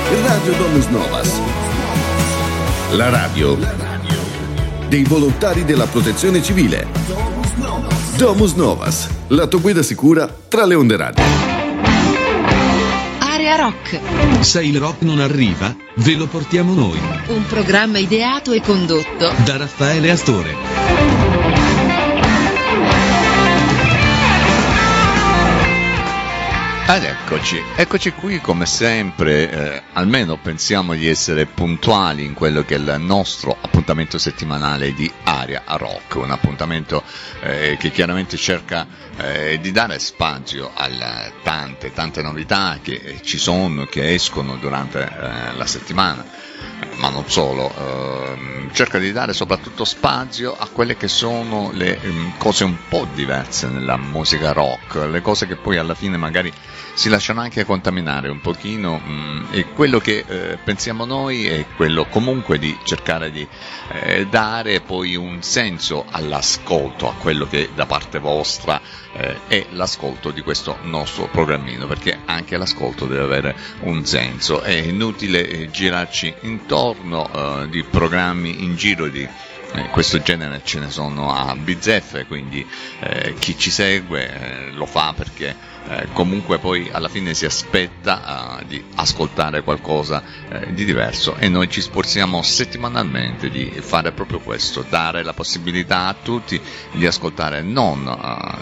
Radio Domus Novas. La radio dei volontari della protezione civile. Domus Novas, la tua guida sicura tra le onde radio. Area Rock. Se il rock non arriva, ve lo portiamo noi. Un programma ideato e condotto da Raffaele Astore. Ed eccoci qui come sempre, almeno pensiamo di essere puntuali in quello che è il nostro appuntamento settimanale di Area Rock, un appuntamento che chiaramente cerca di dare spazio alle tante novità che ci sono, che escono durante la settimana, ma non solo, cerca di dare soprattutto spazio a quelle che sono le cose un po' diverse nella musica rock, le cose che poi alla fine magari si lasciano anche contaminare un pochino, e quello che pensiamo noi è quello comunque di cercare di dare poi un senso all'ascolto, a quello che da parte vostra è l'ascolto di questo nostro programmino, perché anche l'ascolto deve avere un senso. È inutile girarci intorno, di programmi in giro di questo genere ce ne sono a bizzeffe, quindi chi ci segue lo fa perché comunque poi alla fine si aspetta di ascoltare qualcosa di diverso, e noi ci sforziamo settimanalmente di fare proprio questo, dare la possibilità a tutti di ascoltare non